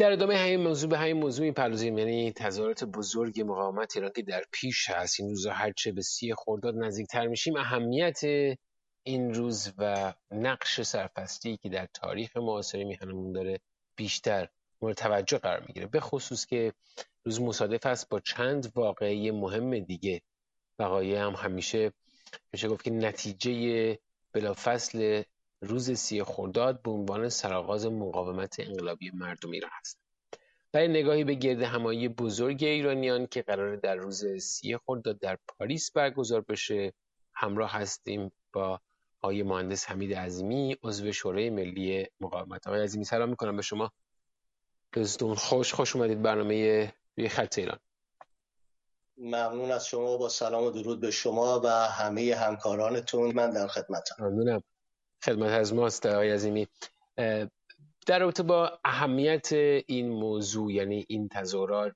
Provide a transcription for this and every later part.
در ادامه همین موضوع می‌پردازیم، یعنی تظاهرات بزرگ مقاومت ایران که در پیش هست. این روزها هرچه به 30 خرداد نزدیکتر میشیم، اهمیت این روز و نقش سرپرستی که در تاریخ معاصر میهنمون داره بیشتر مورد توجه قرار میگیره، به خصوص که روز مصادف است با چند واقعه مهم دیگه. وقایع هم همیشه میشه گفت که نتیجه بلافصل روز 30 خرداد به عنوان سرآغاز مقاومت انقلابی مردم ایران هست. برای نگاهی به گرد همایی بزرگ ایرانیان که قراره در روز 30 خرداد در پاریس برگزار بشه، همراه هستیم با آقای مهندس حمید عظیمی، عضو شورای ملی مقاومت. آقای عظیمی سلام میکنم به شما. دوستون خوش اومدید برنامه روی خط ایران. ممنون از شما، با سلام و درود به شما و همه همکارانتون. من در خدمتم. ممنونم. خدمت از ماست آقای عظیمی. در رابطه با اهمیت این موضوع، یعنی این تظاهرات،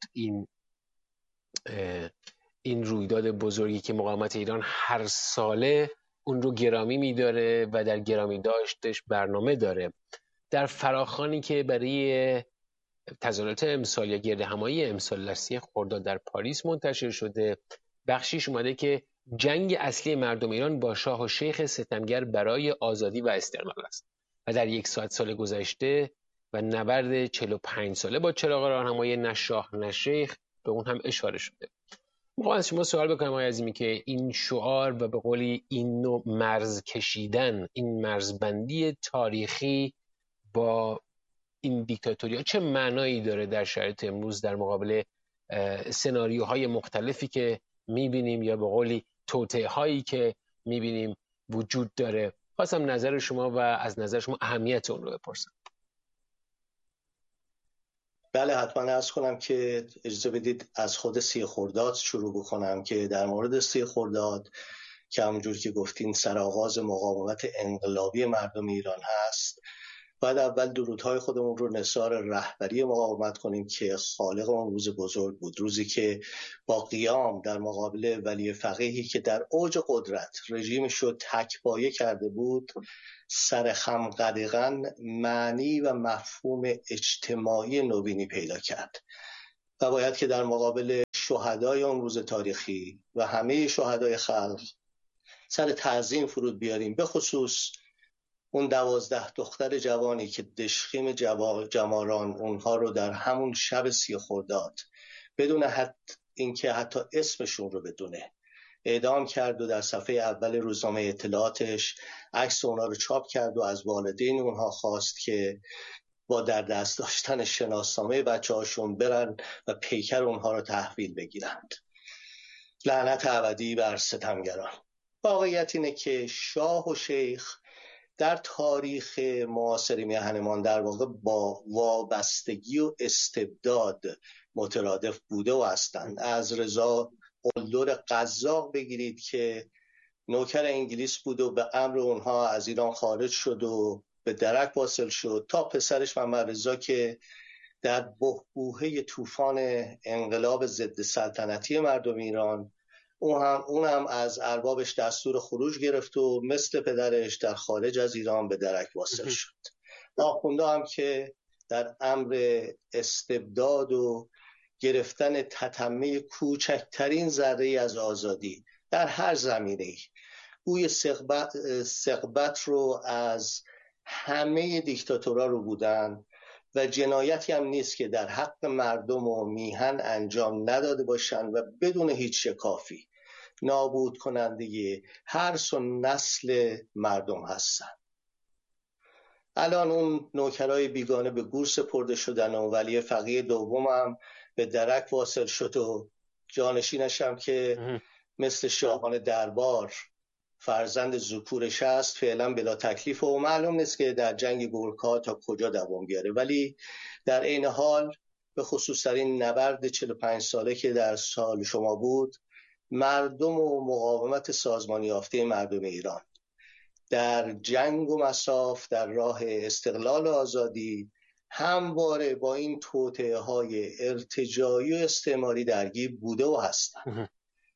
این رویداد بزرگی که مقاومت ایران هر ساله اون رو گرامی می‌داره و در گرامی داشتش برنامه داره، در فراخوانی که برای تظاهرات امسال یا گرد همایی امسال در 30 خرداد در پاریس منتشر شده، بخشیش اومده که جنگ اصلی مردم ایران با شاه و شیخ ستمگر برای آزادی و استقلال است و در 100 سال گذشته و نبرد 45 ساله با چراغ راهنمایی نه شاه نه شیخ به اون هم اشاره شده. میخوام از شما سوال بکنم آقای عظیمی که این شعار و به قولی این نوع مرز کشیدن، این مرزبندی تاریخی با این دیکتاتوری ها چه معنایی داره در شرایط امروز در مقابل سناریوهای مختلفی که میبینیم یا به قولی توطئه هایی که میبینیم وجود داره؟ خواستم نظر شما و از نظر شما اهمیت اون رو بپرسم. بله، حتما عرض کنم که اجازه بدید از خود 30 خرداد شروع بکنم که در مورد 30 خرداد که همونجور که گفتین سرآغاز مقاومت انقلابی مردم ایران هست، باید اول درودهای خودمون رو نثار رهبری مقاومت کنیم که خالق اون روز بزرگ بود، روزی که با قیام در مقابل ولی فقیهی که در اوج قدرت رژیمش رو تک‌پایه کرده بود، سر خم قدغن معنی و مفهوم اجتماعی نوینی پیدا کرد و باید که در مقابل شهدای اون روز تاریخی و همه شهدای خلق سر تعظیم فرود بیاریم، به خصوص اون 12 دختر جوانی که دشخیم جماران اونها رو در همون شب 30 خرداد بدون اینکه حتی اسمشون رو بدونه اعدام کرد و در صفحه اول روزنامه اطلاعاتش عکس اونها رو چاپ کرد و از والدین اونها خواست که با در دست داشتن شناسنامه بچه‌هاشون برن و پیکر اونها رو تحویل بگیرند. لعنت ابدی بر ستمگران. واقعیت اینه که شاه و شیخ در تاریخ معاصر میهنمان در واقع با وابستگی و استبداد مترادف بوده و هستند. از رضا قلدر قزاق بگیرید که نوکر انگلیس بود و به امر اونها از ایران خارج شد و به درک واصل شد، تا پسرش محمد رضا که در بحبوحه طوفان انقلاب ضد سلطنتی مردم ایران اون هم از اربابش دستور خروج گرفت و مثل پدرش در خارج از ایران به درک واصل شد. آخونده هم که در امر استبداد و گرفتن تتمه کوچکترین ذره از آزادی در هر زمینه‌ای بوی ثقبت رو از همه دیکتاتورها رو بودن و جنایتی هم نیست که در حق مردم و میهن انجام نداده باشند و بدون هیچ شکافی نابود کننده هر سو نسل مردم هستن. الان اون نوکرای بیگانه به گور سپرده شدن و ولی فقیه دوم هم به درک واصل شد و جانشینش هم که مثل شاهان دربار فرزند ذکورش هست فعلا بلا تکلیف و معلوم نیست که در جنگ گورکا تا کجا دوام بیاره. ولی در عین حال به خصوص در این نبرد 45 ساله که در سال شما بود، مردم و مقاومت سازمانی یافته مردم ایران در جنگ و مصاف در راه استقلال و آزادی همواره با این توطئه‌های ارتجاعی و استعماری درگیر بوده و هستند.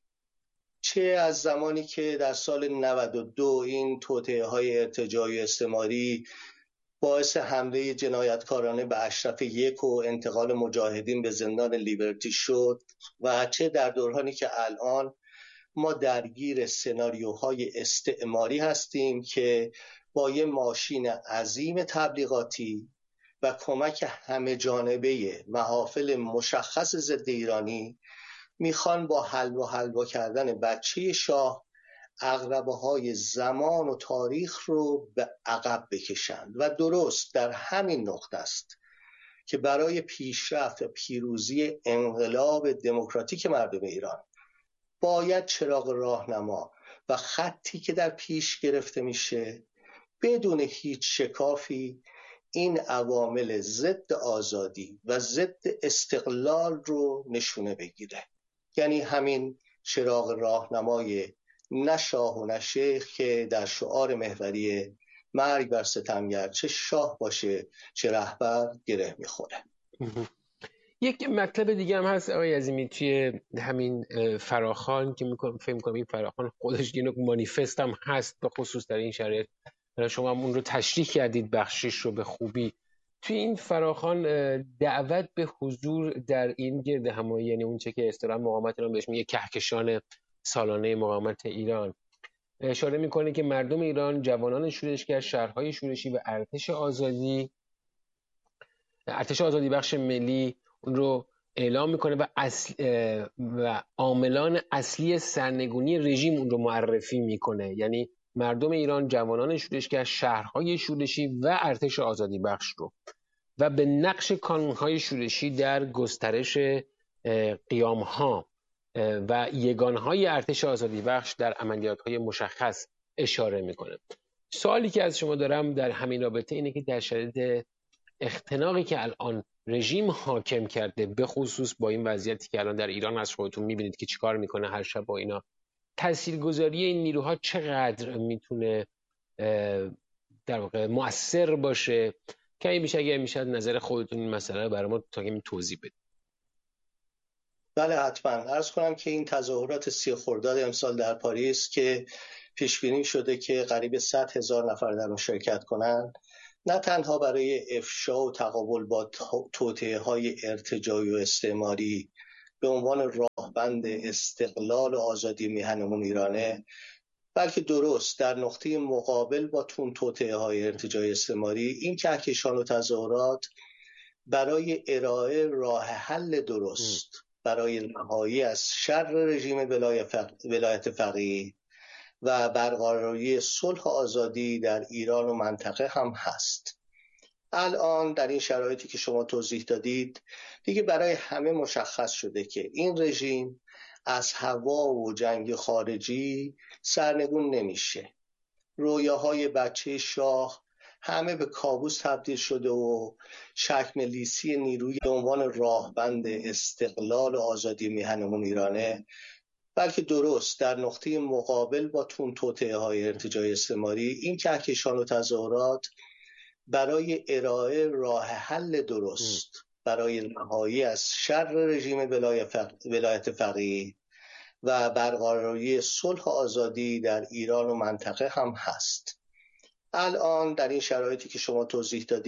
چه از زمانی که در سال 92 این توطئه‌های ارتجاعی و استعماری باعث حمله جنایتکارانه به اشرف یک و انتقال مجاهدین به زندان لیبرتی شد و چه در دورانی که الان ما درگیر سناریوهای استعماری هستیم که با یه ماشین عظیم تبلیغاتی و کمک همه جانبه محافل مشخص ضد ایرانی میخوان با حلوا کردن بچه شاه عقربه‌های زمان و تاریخ رو به عقب بکشند و درست در همین نقطه است که برای پیشرفت و پیروزی انقلاب دموکراتیک مردم ایران باید چراغ راهنما و خطی که در پیش گرفته میشه بدون هیچ شکافی این عوامل ضد آزادی و ضد استقلال رو نشونه بگیره. یعنی همین چراغ راهنمای نه شاه و نه شیخ که در شعار محوری مرگ بر ستمگر چه شاه باشه چه رهبر گره میخوره. یک مطلب دیگه هم هست آقای عظیمی توی همین فراخوان که فکر می‌کنم این فراخوان خودش یه نوع مانیفست هم هست، به خصوص در این شرایط شما هم اون رو تشریح کردید بخشش رو به خوبی. توی این فراخوان دعوت به حضور در این گرد همایی، یعنی اون چه که اصطلاحاً مقاومت ایران بهش میگه کهکشان سالانه مقاومت ایران، اشاره میکنه که مردم ایران، جوانان شورشگر، شهرهای شورشی و ارتش آزادی بخش ملی اون رو اعلام میکنه و عاملان اصلی سرنگونی رژیم اون رو معرفی میکنه. یعنی مردم ایران، جوانان شورشگر، شهرهای شورشی و ارتش آزادی بخش رو، و به نقش کانونهای شورشی در گسترش قیامها و یگانهای ارتش آزادی بخش در عملیاتهای مشخص اشاره میکنه. سوالی که از شما دارم در همین رابطه اینه که در شرایط اختناقی که الان رژیم حاکم کرده، به خصوص با این وضعیتی که الان در ایران از خودتون میبینید که چیکار میکنه هر شب با اینا، تاثیرگذاری این نیروها چقدر میتونه در واقع مؤثر باشه؟ که این میشه اگر میشه نظر خودتون این مسئله برای ما توضیح بدید. بله حتما. عرض کنم که این تظاهرات 30 خرداد امسال در پاریس که پیش بینی شده که قریب 100,000 نفر در اون شرکت کنند، نه تنها برای افشا و تقابل با توطئه‌های ارتجاعی و استعماری به عنوان راهبند استقلال و آزادی میهنمون ایرانه، بلکه درست در نقطه مقابل با توطئه‌های ارتجاعی استعماری این کهکشان و تظاهرات برای ارائه راه حل درست برای رهایی از شر رژیم ولایت فقیه و برقراری صلح و آزادی در ایران و منطقه هم هست. الان در این شرایطی که شما توضیح دادید دیگه برای همه مشخص شده که این رژیم از هوا و جنگ خارجی سرنگون نمیشه. رویاهای بچه شاه همه به کابوس تبدیل شده و چکمه‌لیسی نیروی به عنوان راهبند استقلال و آزادی میهنمون ایرانه، بلکه درست در نقطه مقابل با توطئه‌های ارتجاعی استعماری این کهکشان و تظاهرات برای ارائه راه حل درست برای رهایی از شر رژیم ولایت فقیه و برقراری صلح و آزادی در ایران و منطقه هم هست. الان در این شرایطی که شما توضیح دادید